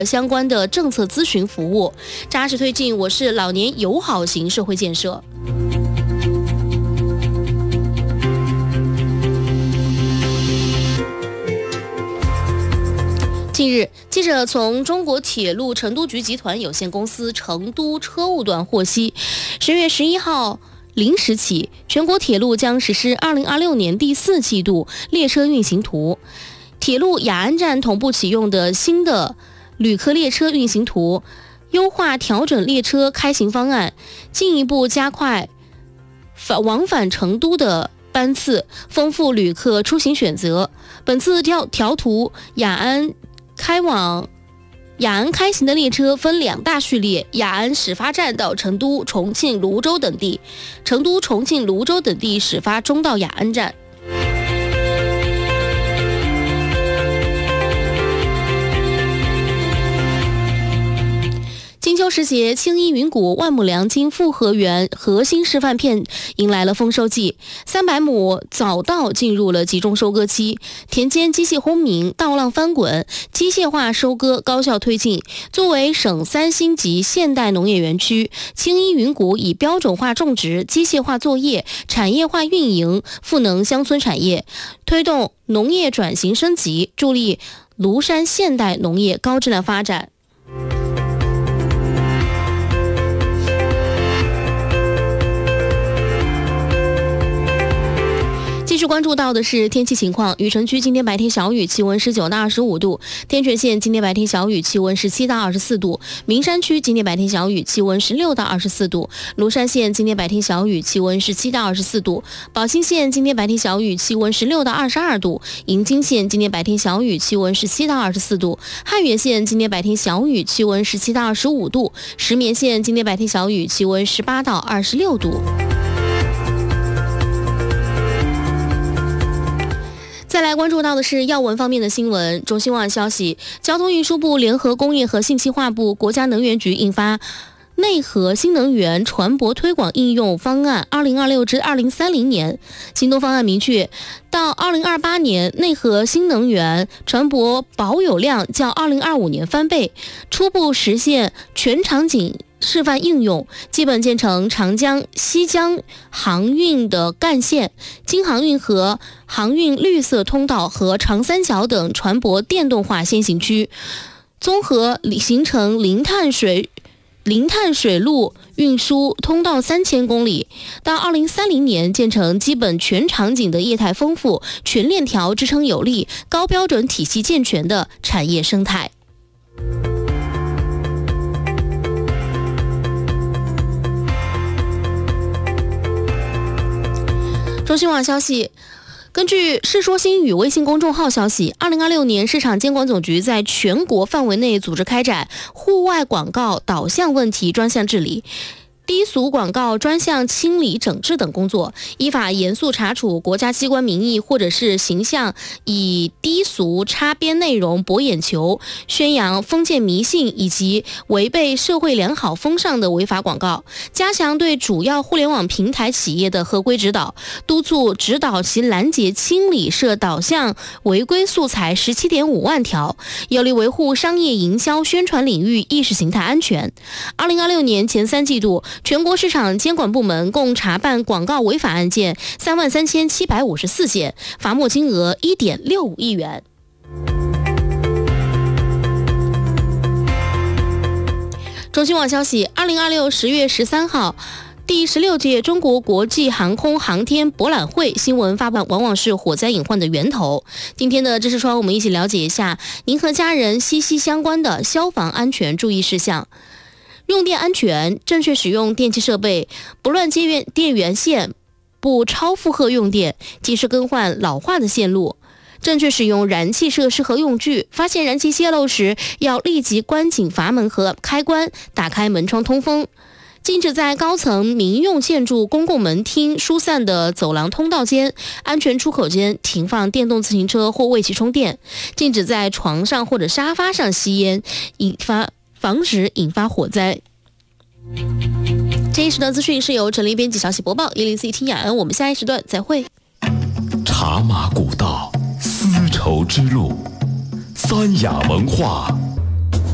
相关的政策咨询服务，扎实推进我市老年友好型社会建设。近日，记者从中国铁路成都局集团有限公司成都车务段获悉，10月11号0时起，全国铁路将实施2026年第4季度列车运行图，铁路雅安站同步启用的新的旅客列车运行图，优化调整列车开行方案，进一步加快往返成都的班次，丰富旅客出行选择。本次调图雅安开行的列车分2大序列，雅安始发站到成都、重庆、泸州等地，成都、重庆、泸州等地始发终到雅安站。金秋时节，青衣云谷万亩良金复合园核心示范片迎来了丰收季，300亩早稻进入了集中收割期，田间机械轰鸣，稻浪翻滚，机械化收割高效推进。作为省3星级现代农业园区，青衣云谷以标准化种植、机械化作业、产业化运营赋能乡村产业，推动农业转型升级，助力庐山现代农业高质量发展。继续关注到的是天气情况，雨城区今天白天小雨，气温19到25度；天全县今天白天小雨，气温17到24度；名山区今天白天小雨，气温16到24度；庐山县今天白天小雨，气温17到24度；宝兴县今天白天小雨，气温16到22度；银津县今天白天小雨，气温17到24度；汉源县今天白天小雨，气温17到25度；石棉县今天白天小雨，气温18到26度。再来关注到的是要闻方面的新闻。中新网消息，交通运输部联合工业和信息化部、国家能源局印发内核新能源船舶推广应用方案2026至2030年。行动方案明确，到2028年，内核新能源船舶保有量较2025年翻倍，初步实现全场景示范应用，基本建成长江、西江航运的干线、京航运河航运绿色通道和长三角等船舶电动化先行区，综合形成零碳水路运输通道3000公里，到2030年建成基本全场景的业态丰富、全链条支撑有力、高标准体系健全的产业生态。中新网消息，根据《世说新语》微信公众号消息，2026年市场监管总局在全国范围内组织开展户外广告导向问题专项治理、低俗广告专项清理整治等工作，依法严肃查处国家机关名义或者是形象以低俗插边内容博眼球、宣扬封建迷信以及违背社会良好风尚的违法广告，加强对主要互联网平台企业的合规指导，督促指导其拦截清理涉导向违规素材17.5万条，有力维护商业营销宣传领域意识形态安全。2026年前3季度，全国市场监管部门共查办广告违法案件33754件，罚没金额1.65亿元。中新网消息，2026 10月13号，第16届中国国际航空航天博览会新闻发布往往是火灾隐患的源头。今天的知识窗，我们一起了解一下您和家人息息相关的消防安全注意事项。用电安全，正确使用电气设备，不乱接电源线，不超负荷用电，及时更换老化的线路。正确使用燃气设施和用具，发现燃气泄漏时，要立即关紧阀门和开关，打开门窗通风。禁止在高层民用建筑、公共门厅、疏散的走廊通道间、安全出口间停放电动自行车或为其充电。禁止在床上或者沙发上吸烟，防止引发火灾。这一时段资讯是由陈立编辑小喜播报，104听雅安，我们下一时段再会。 茶马古道，丝绸之路，三雅文化